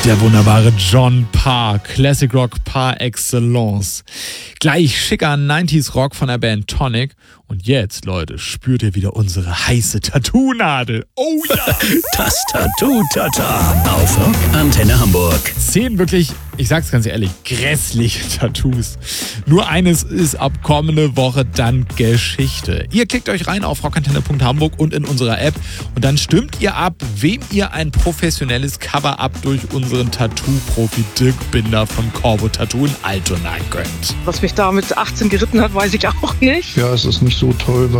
Der wunderbare John Parr, Classic Rock par excellence. Gleich schicker 90s Rock von der Band Tonic. Und jetzt, Leute, spürt ihr wieder unsere heiße Tattoo-Nadel. Oh ja! Das Tattoo-Tata auf Rock Antenne Hamburg. 10 wirklich, ich sag's ganz ehrlich, grässliche Tattoos. Nur eines ist ab kommende Woche dann Geschichte. Ihr klickt euch rein auf rockantenne.hamburg und in unserer App und dann stimmt ihr ab, wem ihr ein professionelles Cover-Up durch unseren Tattoo-Profi Dirk Binder von Corbo Tattoo in Altona gönnt. Was mich da mit 18 geritten hat, weiß ich auch nicht. Ja, es ist nicht so toll,